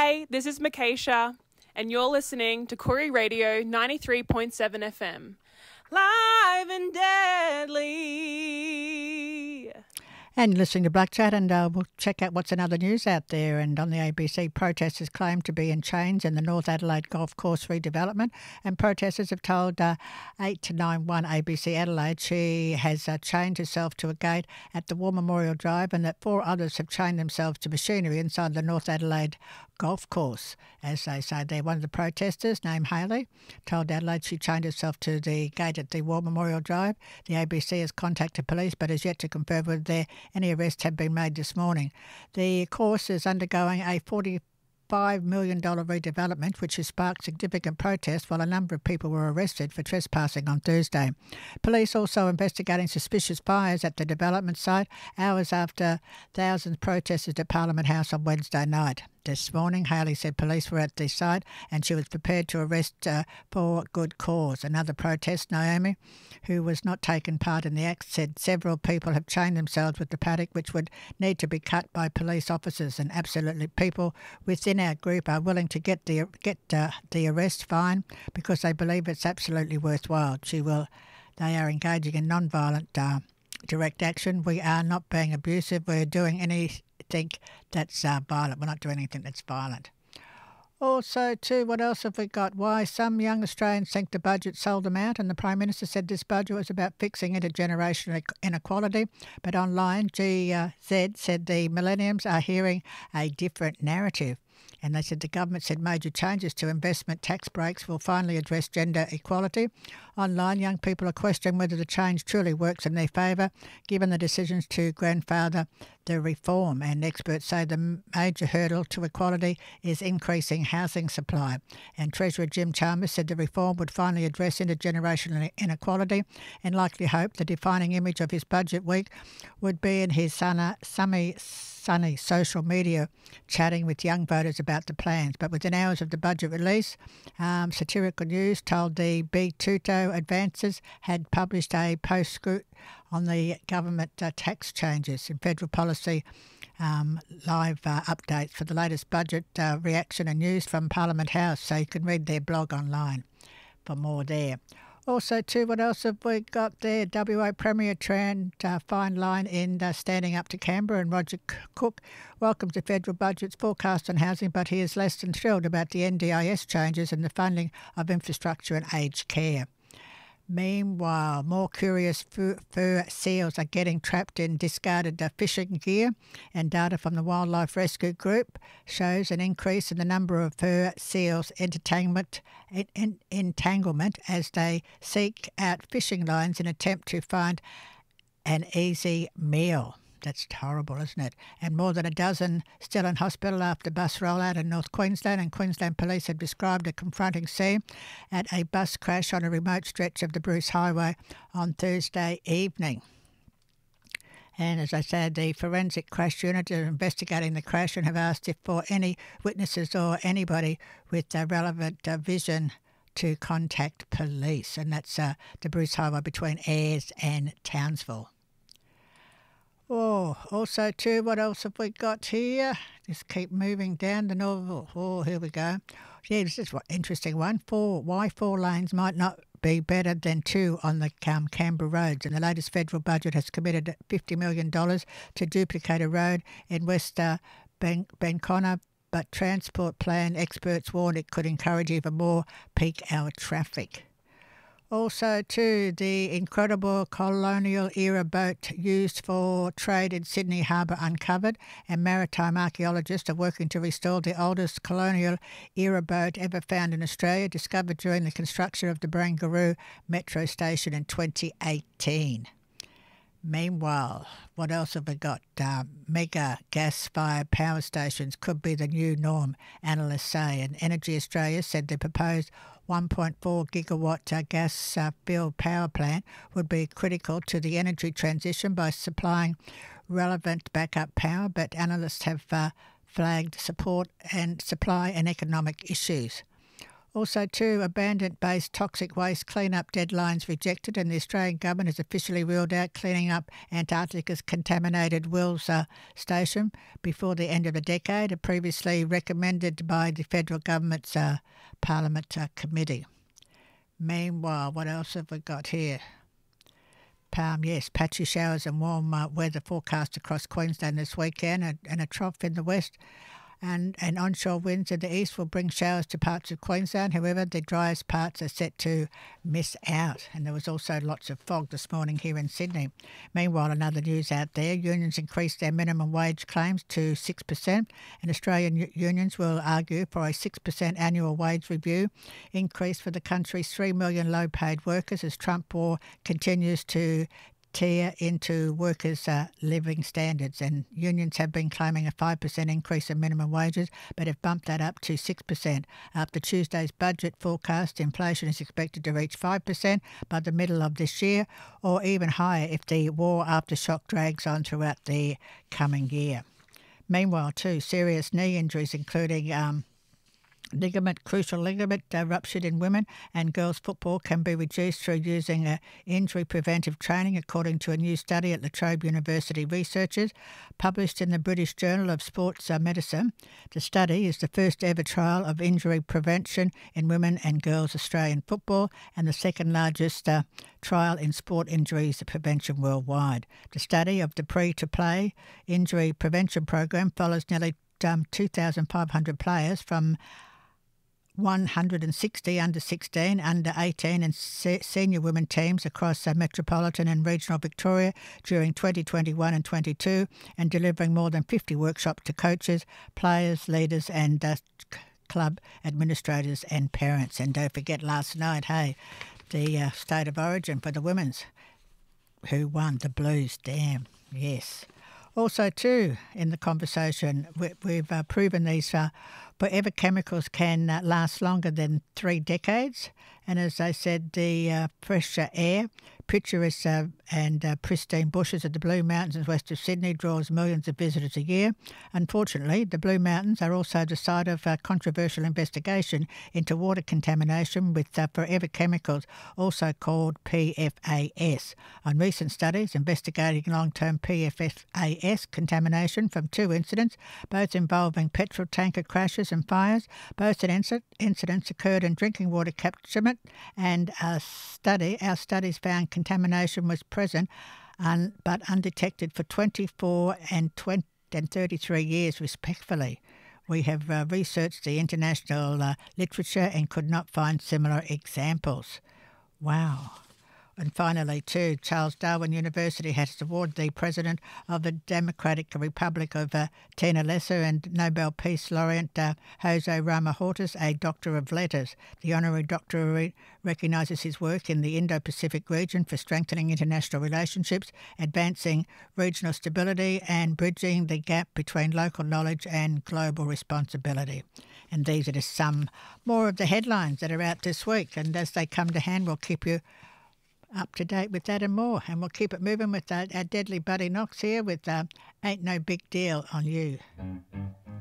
Hey, this is Makesha, and you're listening to Corey Radio 93.7 FM. Live and deadly. And listening to Black Chat, and we'll check out what's in other news out there. And on the ABC, protesters claim to be in chains in the North Adelaide Golf Course redevelopment. And protesters have told 8-9-1 ABC Adelaide she has chained herself to a gate at the War Memorial Drive, and that 4 others have chained themselves to machinery inside the North Adelaide Golf Course. As they say, they're one of the protesters, named Hayley, told Adelaide she chained herself to the gate at the War Memorial Drive. The ABC has contacted police but has yet to confirm whether any arrests have been made this morning. The course is undergoing a $45 million redevelopment, which has sparked significant protests, while a number of people were arrested for trespassing on Thursday. Police also investigating suspicious fires at the development site hours after thousands protested at Parliament House on Wednesday night. This morning, Hayley said police were at the site and she was prepared to arrest for good cause. Another protest, Naomi, who was not taking part in the act, said several people have chained themselves with the paddock, which would need to be cut by police officers, and absolutely people within our group are willing to get the arrest fine because they believe it's absolutely worthwhile. They are engaging in non-violent direct action. We are not being abusive. We're doing anything that's violent. We're not doing anything that's violent. Also, too, what else have we got? Why some young Australians think the budget sold them out, and the Prime Minister said this budget was about fixing intergenerational inequality. But online, GZ said the millenniums are hearing a different narrative. And they said the government said major changes to investment tax breaks will finally address gender equality. Online, young people are questioning whether the change truly works in their favour, given the decisions to grandfather the reform. And experts say the major hurdle to equality is increasing housing supply. And Treasurer Jim Chalmers said the reform would finally address intergenerational inequality, and likely hoped the defining image of his budget week would be in his sunny social media chatting with young voters about the plans. But within hours of the budget release, Satirical News told the B-Tuto Advances had published a postscript on the government tax changes and federal policy live updates for the latest budget reaction and news from Parliament House, so you can read their blog online for more there. Also, too, what else have we got there? WA Premier Trend fine line in standing up to Canberra, and Roger Cook welcomes the federal budget's forecast on housing, but he is less than thrilled about the NDIS changes and the funding of infrastructure and aged care. Meanwhile, more curious fur seals are getting trapped in discarded fishing gear, and data from the Wildlife Rescue Group shows an increase in the number of fur seals entanglement as they seek out fishing lines in an attempt to find an easy meal. That's horrible, isn't it? And more than a dozen still in hospital after bus rollout in North Queensland, and Queensland Police have described a confronting scene at a bus crash on a remote stretch of the Bruce Highway on Thursday evening. And as I said, the forensic crash unit are investigating the crash and have asked if for any witnesses or anybody with relevant vision to contact police. And that's the Bruce Highway between Ayers and Townsville. Oh, also too, what else have we got here? Just keep moving down the novel. Oh, here we go. Yeah, this is an interesting one. Why 4 lanes might not be better than 2 on the Canberra roads. And the latest federal budget has committed $50 million to duplicate a road in West Benconna, but Transport Plan experts warn it could encourage even more peak hour traffic. Also, too, the incredible colonial-era boat used for trade in Sydney Harbour uncovered, and maritime archaeologists are working to restore the oldest colonial-era boat ever found in Australia, discovered during the construction of the Barangaroo Metro Station in 2018. Meanwhile, what else have we got? Mega gas-fired power stations could be the new norm, analysts say. And Energy Australia said the proposed 1.4 gigawatt gas-filled power plant would be critical to the energy transition by supplying relevant backup power, but analysts have flagged supply and economic issues. Also, two abandoned-based toxic waste clean-up deadlines rejected, and the Australian government has officially ruled out cleaning up Antarctica's contaminated Wills station before the end of the decade, previously recommended by the federal government's Parliament committee. Meanwhile, what else have we got here? Yes, patchy showers and warm weather forecast across Queensland this weekend, and a trough in the west. And onshore winds in the east will bring showers to parts of Queensland. However, the driest parts are set to miss out. And there was also lots of fog this morning here in Sydney. Meanwhile, another news out there, unions increased their minimum wage claims to 6%, and Australian unions will argue for a 6% annual wage review increase for the country's 3 million low-paid workers as Trump war continues to tear into workers' living standards, and unions have been claiming a 5% increase in minimum wages but have bumped that up to 6%. After Tuesday's budget forecast, inflation is expected to reach 5% by the middle of this year, or even higher if the war aftershock drags on throughout the coming year. Meanwhile, too, serious knee injuries including crucial ligament ruptured in women and girls football can be reduced through using injury preventive training, according to a new study at La Trobe University researchers published in the British Journal of Sports Medicine. The study is the first ever trial of injury prevention in women and girls Australian football and the second largest trial in sport injuries prevention worldwide. The study of the pre-to-play injury prevention program follows nearly 2,500 players from 160 under 16, under 18 and senior women teams across metropolitan and regional Victoria during 2021 and 22, and delivering more than 50 workshops to coaches, players, leaders and club administrators and parents. And don't forget last night, the State of Origin for the women's, who won, the Blues. Damn, yes. Also, too, in the conversation, we've proven these forever chemicals can last longer than 3 decades. And as I said, the fresh air, picturesque and pristine bushes of the Blue Mountains west of Sydney draws millions of visitors a year. Unfortunately, the Blue Mountains are also the site of a controversial investigation into water contamination with forever chemicals, also called PFAS. On recent studies investigating long-term PFAS contamination from 2 incidents, both involving petrol tanker crashes and fires, both incidents occurred in drinking water catchment, and our studies found contamination was present but undetected for 24 and 33 years respectively. We have researched the international literature and could not find similar examples. Wow. And finally, too, Charles Darwin University has awarded the President of the Democratic Republic of Timor-Leste and Nobel Peace Laureate Jose Ramos-Horta a Doctor of Letters. The honorary doctorate recognises his work in the Indo-Pacific region for strengthening international relationships, advancing regional stability and bridging the gap between local knowledge and global responsibility. And these are just some more of the headlines that are out this week. And as they come to hand, we'll keep you up to date with that and more. And we'll keep it moving with our deadly Buddy Knox here with Ain't No Big Deal on You.